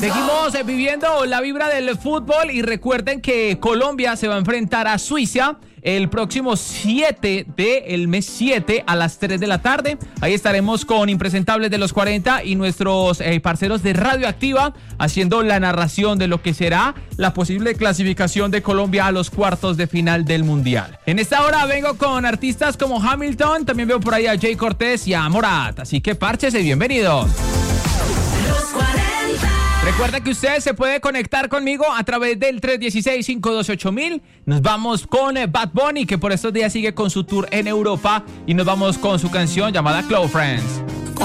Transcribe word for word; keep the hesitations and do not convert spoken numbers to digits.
Seguimos eh, viviendo la vibra del fútbol y recuerden que Colombia se va a enfrentar a Suiza el próximo siete del mes siete a las tres de la tarde. Ahí estaremos con Impresentables de los cuarenta y nuestros eh, parceros de Radioactiva haciendo la narración de lo que será la posible clasificación de Colombia a los cuartos de final del Mundial. En esta hora vengo con artistas como Hamilton, también veo por ahí a Jay Cortés y a Morat, así que párchese y bienvenidos. Los cuarenta. Recuerda que usted se puede conectar conmigo a través del tres uno seis, cinco dos ocho mil. Nos vamos con Bad Bunny, que por estos días sigue con su tour en Europa, y nos vamos con su canción llamada Close Friends.